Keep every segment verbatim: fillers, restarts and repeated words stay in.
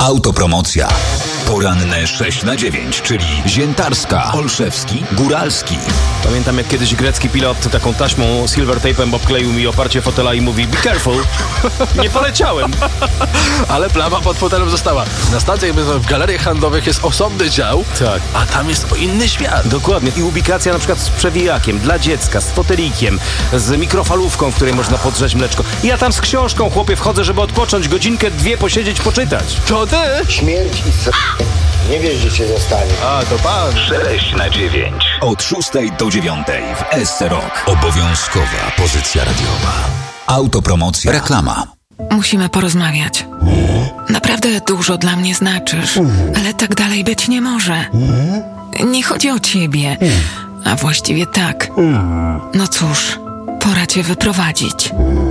Autopromocja. Poranne sześć na dziewięć, czyli Ziętarska, Olszewski, Góralski. Pamiętam, jak kiedyś grecki pilot taką taśmą silver tape'em obkleił mi oparcie fotela i mówi be careful. Nie poleciałem. Ale plama pod fotelem została. Na stacjach, w galeriach handlowych jest osobny dział, tak, a tam jest inny świat. Dokładnie. I ubikacja na przykład z przewijakiem dla dziecka, z fotelikiem, z mikrofalówką, w której można podgrzać mleczko. I ja tam z książką, chłopie, wchodzę, żeby odpocząć, godzinkę, dwie posiedzieć, poczytać. To ty? Śmierć i s... Nie wiesz, gdzie cię zostanie. A, to pan. sześć na dziewięć. Od szóstej do dziewiątej w S C Rock. Obowiązkowa pozycja radiowa. Autopromocja. Reklama. Musimy porozmawiać. Naprawdę dużo dla mnie znaczysz, ale tak dalej być nie może. Nie chodzi o ciebie, a właściwie tak. No cóż, pora cię wyprowadzić.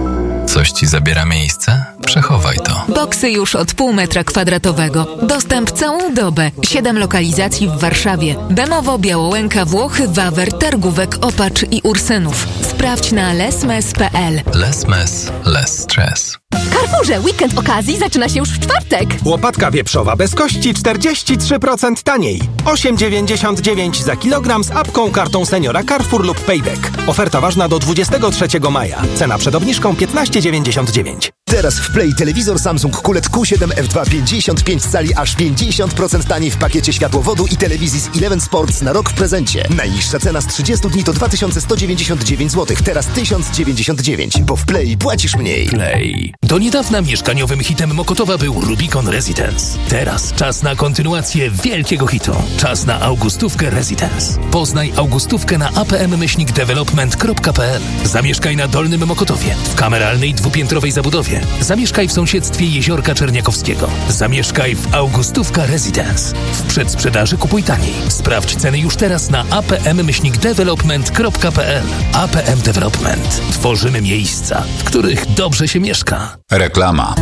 Coś ci zabiera miejsce? Przechowaj to. Boksy już od pół metra kwadratowego. Dostęp całą dobę. Siedem lokalizacji w Warszawie. Bemowo, Białołęka, Włochy, Wawer, Targówek, Opacz i Ursynów. Sprawdź na lesmes kropka p l. Less less stress. W Carrefourze weekend okazji zaczyna się już w czwartek. Łopatka wieprzowa bez kości czterdzieści trzy procent taniej. osiem dziewięćdziesiąt dziewięć za kilogram z apką, kartą seniora Carrefour lub Payback. Oferta ważna do dwudziestego trzeciego maja. Cena przed obniżką piętnaście dziewięćdziesiąt dziewięć. Teraz w Play telewizor Samsung Q L E D Q siedem F dwa pięćdziesiąt pięć cali aż pięćdziesiąt procent taniej w pakiecie światłowodu i telewizji z Eleven Sports na rok w prezencie. Najniższa cena z trzydziestu dni to dwa tysiące sto dziewięćdziesiąt dziewięć złotych, teraz tysiąc dziewięćdziesiąt dziewięć, bo w Play płacisz mniej. Play. Do niedawna mieszkaniowym hitem Mokotowa był Rubicon Residence. Teraz czas na kontynuację wielkiego hitu. Czas na Augustówkę Residence. Poznaj Augustówkę na a p m myślnik development kropka p l. Zamieszkaj na Dolnym Mokotowie, w kameralnej dwupiętrowej zabudowie. Zamieszkaj w sąsiedztwie Jeziorka Czerniakowskiego. Zamieszkaj w Augustówka Residence. W przedsprzedaży kupuj taniej. Sprawdź ceny już teraz na a p m myślnik development kropka p l. A P M Development. Tworzymy miejsca, w których dobrze się mieszka. Reklama.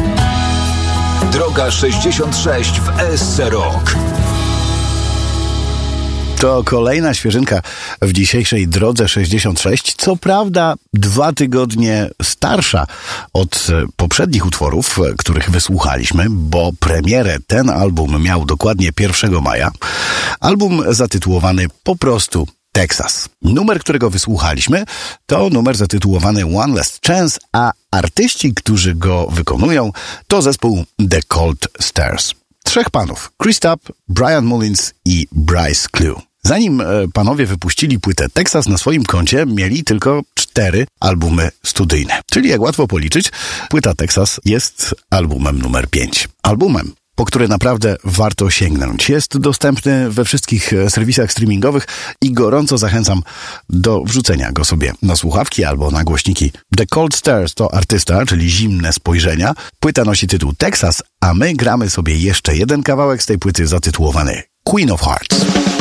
Droga sześćdziesiąt sześć w S C Rock. To kolejna świeżynka w dzisiejszej Drodze sześćdziesiąt sześć. Co prawda dwa tygodnie starsza od poprzednich utworów, których wysłuchaliśmy, bo premierę ten album miał dokładnie pierwszego maja. Album zatytułowany po prostu Texas. Numer, którego wysłuchaliśmy, to numer zatytułowany One Last Chance, a artyści, którzy go wykonują, to zespół The Cold Stairs. Trzech panów, Chris Tapp, Brian Mullins i Bryce Clue. Zanim panowie wypuścili płytę Texas, na swoim koncie mieli tylko cztery albumy studyjne. Czyli jak łatwo policzyć, płyta Texas jest albumem numer pięć. Albumem, po który naprawdę warto sięgnąć. Jest dostępny we wszystkich serwisach streamingowych i gorąco zachęcam do wrzucenia go sobie na słuchawki albo na głośniki. The Cold Stairs to artysta, czyli Zimne Spojrzenia. Płyta nosi tytuł Texas, a my gramy sobie jeszcze jeden kawałek z tej płyty zatytułowany Queen of Hearts.